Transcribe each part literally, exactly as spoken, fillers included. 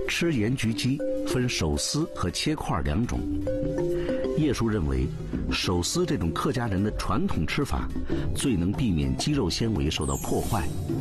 吃盐焗鸡分手撕和切块两种。叶叔认为，手撕这种客家人的传统吃法，最能避免肌肉纤维受到破坏。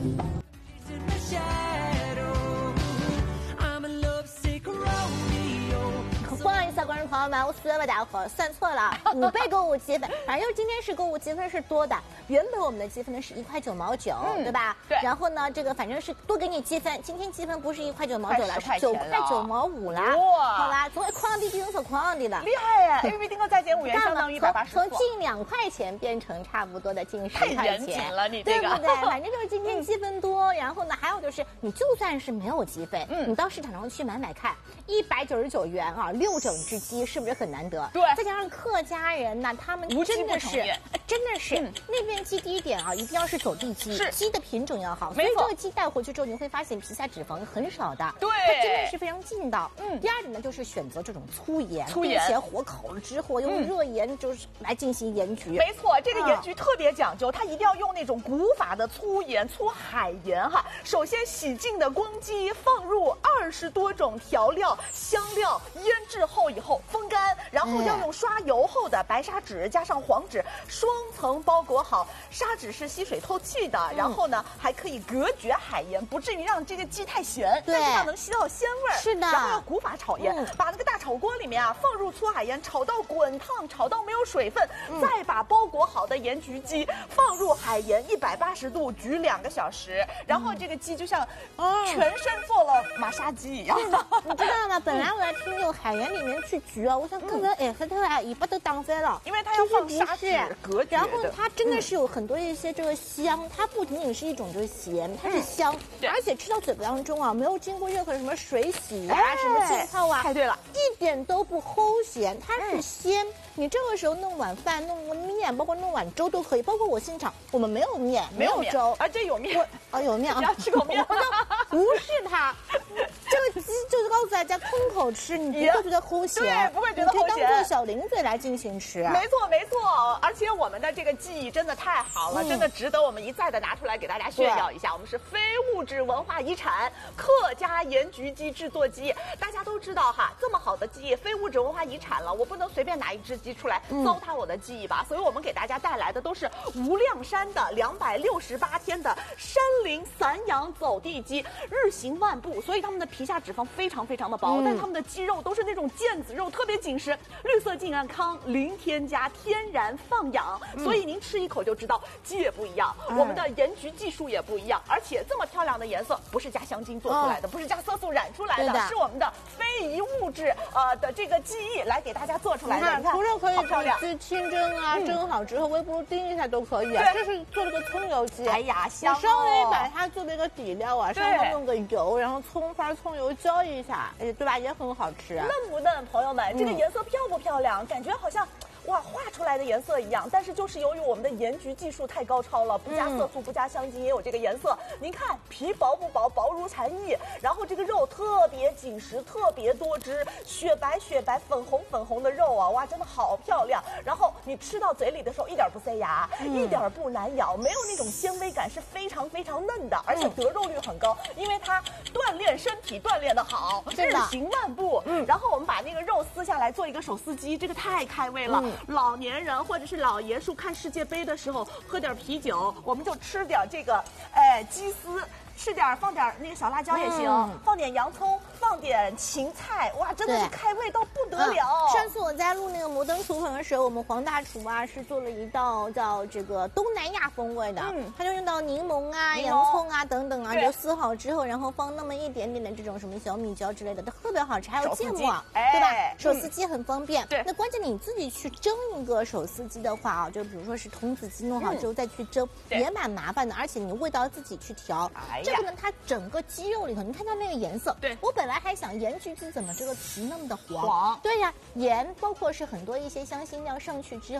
朋友们，我算了大伙算错了，五倍购物积分，反正就是今天是购物积分是多的。原本我们的积分呢是一块九毛九，对吧？ 对。 然后呢，这个反正是多给你积分，今天积分不是一块九毛九了，是九块九毛五了。哇！好吧，从哐地变成哐地了， 厉害耶 ！A P P 订购再减五元，相当于一百八十。 从近两块钱变成差不多的近十块钱， 太严谨了，你这个。 对不对？反正就是今天积分多，然后呢，还有就是你就算是没有积分，嗯，你到市场上去买买看，一百九十九元啊，六整只鸡是不是很难得？ 对， 再加上客家人呢，他们真的是，真的是、嗯、那边鸡第一点啊，一定要是走地鸡，鸡的品种要好，所以这个鸡带回去之后，你会发现皮下脂肪很少的， 对， 它真的是非常劲道。嗯，第二点呢，就是选择这种粗盐， 粗盐， 并且火烤了之后用热盐就是来进行盐焗。 没错，这个盐焗特别讲究，它一定要用那种古法的粗盐、粗海盐哈。首先洗净的公鸡放入二十多种调料、香料，腌制后以后风干，然后要用刷油后的白砂纸加上黄纸双层包裹好，砂纸是吸水透气的，然后呢还可以隔绝海盐，不至于让这个鸡太咸，但是它能吸到鲜味儿。 是的。 然后要古法炒盐，嗯、把那个大炒锅里面啊放入粗海盐，炒到滚烫，炒到没有水分，嗯、再把包裹好的盐焗鸡放入海盐一百八十度焗两个小时，然后这个鸡就像全身做了马杀鸡一样。 是的，你知道吗？本来我在听用海盐里面去焗啊，我想可能哎，它它尾巴都当飞了， 因为它要放砂纸隔绝。 然后它真的是有很多一些这个香，它不仅仅是一种就是咸，它是香，而且吃到嘴巴当中啊，没有经过任何什么水洗啊、什么浸泡啊， 太对了， 一点都不齁咸，它是鲜。你这个时候弄碗饭、弄个面，包括弄碗粥都可以。包括我现场，我们没有面，没有粥， 而且有面， 啊有面啊， 吃口面， 我就无视它。这个鸡就是告诉大家，空口吃你不会觉得齁咸， 对，不会觉得齁咸， 你可以当做小零嘴来进行吃。 没错没错，而且我们的这个技艺真的太好了，嗯、真的值得我们一再的拿出来给大家炫耀一下。我们是非物质文化遗产客家盐焗鸡制作机，大家都知道哈，这么好的技艺，非物质文化遗产了，我不能随便拿一只鸡出来糟蹋我的技艺吧，嗯、所以我们给大家带来的都是无量山的两百六十八天的山林散养走地鸡，日行万步，所以它们的皮下脂肪非常非常的薄，嗯、但它们的肌肉都是那种腱子肉，特别紧实，绿色净安康，零添加，天然放养，嗯、所以您吃一口就知道鸡也不一样，嗯、我们的盐焗技术也不一样，而且这么漂亮的颜色不是加香精做出来的，哦、不是加色素染出来的，是我们的非遗物质呃的这个技艺来给大家做出来的。 你看，除了可以去清蒸啊，嗯、蒸好之后微波叮一下都可以啊。这是做了个葱油鸡， 哎呀香哦！ 稍微把它做了一个底料啊，上面弄个油，然后葱花、葱油浇一下，哎，对吧？也很好吃。 嫩不嫩，朋友们？这个颜色漂不漂亮？感觉好像。哇，画出来的颜色一样，但是就是由于我们的盐焗技术太高超了，不加色素、不加香精，也有这个颜色。您看皮薄不薄，薄如蝉翼，然后这个肉特别紧实，特别多汁，雪白雪白、粉红粉红的肉啊，哇，真的好漂亮。然后你吃到嘴里的时候一点不塞牙，嗯、一点不难咬，没有那种纤维感，是非常非常嫩的，而且得肉率很高，因为它锻炼身体锻炼的好，日行万步。嗯，然后我们把那个肉撕下来做一个手撕鸡，这个太开胃了。嗯老年人或者是老爷叔看世界杯的时候，喝点啤酒，我们就吃点这个，哎，鸡丝。吃点放点那个小辣椒也行，嗯、放点洋葱，放点芹菜，哇，真的是开胃到不得了。 嗯、上次我在录那个摩登厨房的时候，我们黄大厨啊是做了一道叫这个东南亚风味的，嗯，他就用到柠檬啊、柠檬洋葱啊等等啊，就撕好之后，然后放那么一点点的这种什么小米椒之类的，都特别好吃，还有芥末， 哎、 对吧？手撕鸡很方便。 对、嗯， 那关键你自己去蒸一个手撕鸡的话啊，就比如说是童子鸡弄好之后再去蒸，嗯、也蛮麻烦的，而且你味道自己去调。哎、这个呢，它整个鸡肉里头，你看它那个颜色， 对我本来还想盐焗鸡怎么这个皮那么的黄， 黄对呀，盐包括是很多一些香辛料上去之后，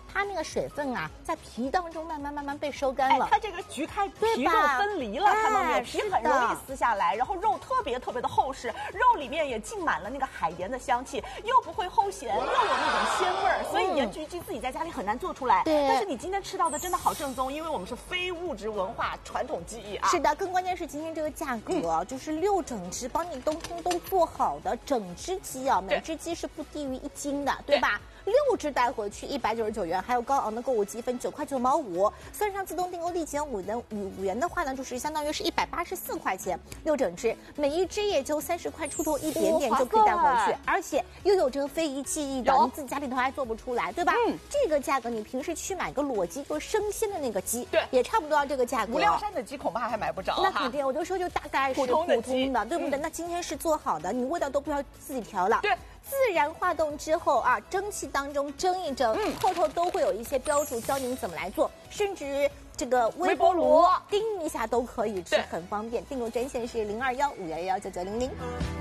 它那个水分啊，在皮当中慢慢慢慢被收干了。 哎、它这个焗开皮肉分离了，看到没有？皮很容易撕下来，然后肉特别特别的厚实，肉里面也浸满了那个海盐的香气，又不会齁咸，又有那种鲜味儿，所以盐焗鸡自己在家里很难做出来。 对。 但是你今天吃到的真的好正宗，因为我们是非物质文化传统技艺啊。 是的，更关键是今天这个价格、嗯、就是六整只帮你通通都做好的整只鸡啊，每只鸡是不低于一斤的，对吧？对，六只带回去一百九十九元，还有高昂的购物积分九块九毛五，算上自动订购立减五元五元的话呢，就是相当于是一百八十四块钱六整只，每一只也就三十块出头一点点就可以带回去，而且又有这个非遗技艺的，你自己家里头还做不出来，对吧？嗯，这个价格你平时去买个裸鸡，就是生鲜的那个鸡， 对， 也差不多要这个价格。 无量山的鸡恐怕还买不着。 那肯定，我就说就大概是普通的，普通的对不对？嗯、那今天是做好的，你味道都不要自己调了。 对。 自然化冻之后啊，蒸汽当中蒸一蒸，嗯，后头都会有一些标注教您怎么来做，甚至这个微波炉叮一下都可以吃，很方便。订购专线是零二幺五幺幺九九零零。